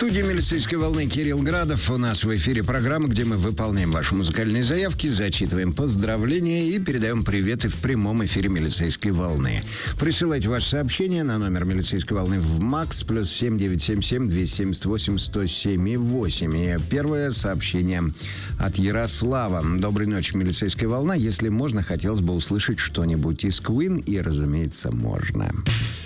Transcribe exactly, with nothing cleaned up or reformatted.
студии «Милицейской волны» Кирилл Градов. У нас в эфире программа, где мы выполняем ваши музыкальные заявки, зачитываем поздравления и передаем приветы в прямом эфире «Милицейской волны». Присылайте ваши сообщения на номер «Милицейской волны» в МАКС плюс семь девять семь семь двести семьдесят восемь сто семь восемь. И первое сообщение от Ярослава. Доброй ночи, «Милицейская волна». Если можно, хотелось бы услышать что-нибудь из Queen, и, разумеется, можно.